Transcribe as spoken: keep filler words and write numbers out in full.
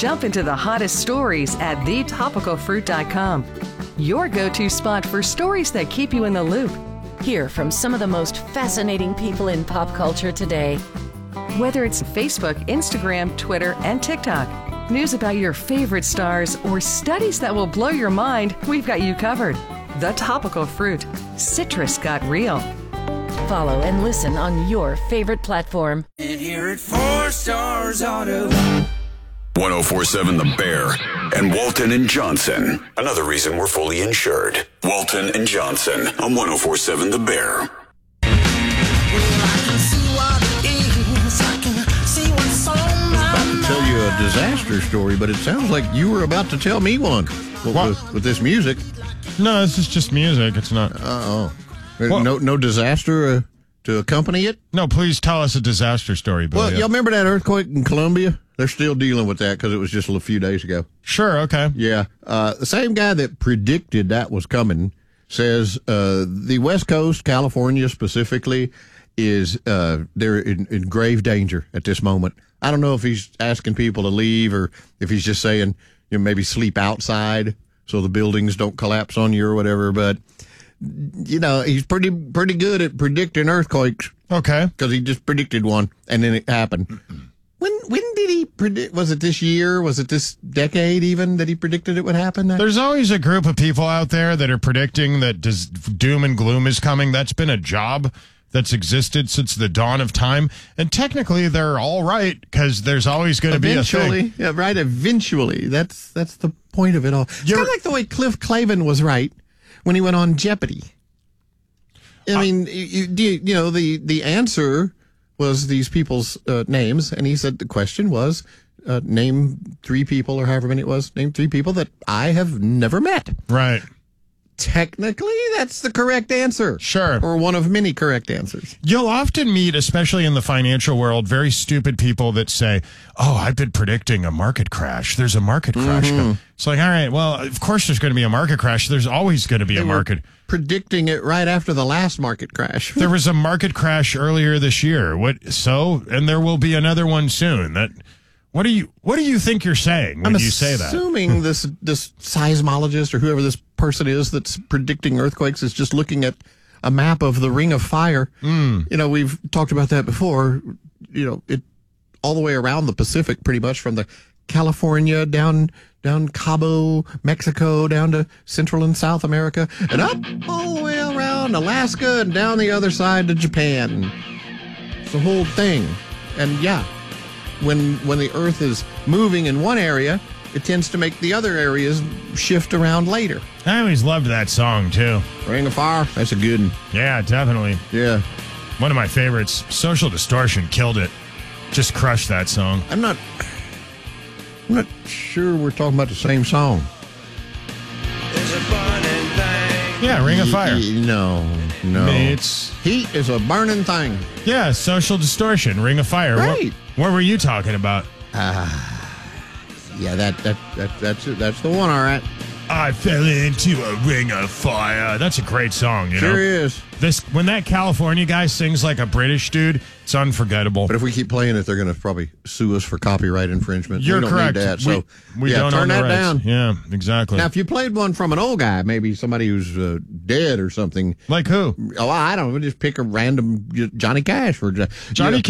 Jump into the hottest stories at the topical fruit dot com. Your go-to spot for stories that keep you in the loop. Hear from some of the most fascinating people in pop culture today. Whether it's Facebook, Instagram, Twitter, and TikTok, news about your favorite stars, or studies that will blow your mind, we've got you covered. The Topical Fruit. Citrus got real. Follow and listen on your favorite platform. And here at Four Stars Auto. one oh four point seven The Bear and Walton and Johnson. Another reason we're fully insured. Walton and Johnson on one oh four point seven The Bear. Tell you a disaster story, but it sounds like you were about to tell me one with, with, with this music. No, this is just music. It's not. Uh-oh. No, no disaster uh, to accompany it? No, please tell us a disaster story, Billy. Well, y'all remember that earthquake in Colombia? They're still dealing with that because it was just a few days ago. Sure, okay. Yeah. Uh, the same guy that predicted that was coming says uh, the West Coast, California specifically, is uh, they're in, in grave danger at this moment. I don't know if he's asking people to leave or if he's just saying, you know, maybe sleep outside so the buildings don't collapse on you or whatever. But, you know, he's pretty pretty good at predicting earthquakes. Okay. Because he just predicted one, and then it happened. When when did he predict? Was it this year? Was it this decade even that he predicted it would happen? There's always a group of people out there that are predicting that dis- doom and gloom is coming. That's been a job that's existed since the dawn of time. And technically, they're all right because there's always going to be a thing. Yeah, right, eventually. That's that's the point of it all. It's kind of like the way Cliff Clavin was right when he went on Jeopardy. I uh, mean, you, you, you know, the, the answer was these people's uh, names, and he said the question was, uh, name three people, or however many it was, name three people that I have never met. Right. Technically, that's the correct answer. Sure. Or one of many correct answers. You'll often meet, especially in the financial world, very stupid people that say, oh, I've been predicting a market crash. There's a market crash. Mm-hmm. It's like, all right, well, of course there's going to be a market crash. There's always going to be they a market. Predicting it right after the last market crash. There was a market crash earlier this year. What? So, and there will be another one soon. That. What do you What do you think you're saying when I'm you say that? I'm assuming this this seismologist or whoever this person is that's predicting earthquakes is just looking at a map of the Ring of Fire. Mm. You know, we've talked about that before. You know, it all the way around the Pacific, pretty much from the California down down Cabo, Mexico, down to Central and South America, and up all the way around Alaska and down the other side to Japan. It's the whole thing, and yeah. When when the Earth is moving in one area, it tends to make the other areas shift around later. I always loved that song, too. Ring of Fire, that's a good one. Yeah, definitely. Yeah. One of my favorites. Social Distortion killed it. Just crushed that song. I'm not, I'm not sure we're talking about the same song. There's a burning thing. Yeah, Ring of Fire. No, no. It's Heat is a burning thing. Yeah, Social Distortion, Ring of Fire. Right. What, what were you talking about? Ah, uh, yeah, that that that that's it. That's the one. All right. I fell into a ring of fire. That's a great song, you sure know. Sure is. This when that California guy sings like a British dude, it's unforgettable. But if we keep playing it, they're going to probably sue us for copyright infringement. You're we don't correct. Need that, so we, we yeah, don't turn own the that rights. down. Yeah, exactly. Now, if you played one from an old guy, maybe somebody who's uh, dead or something. Like who? Oh, I don't know. Just pick a random Johnny Cash for Johnny. You know,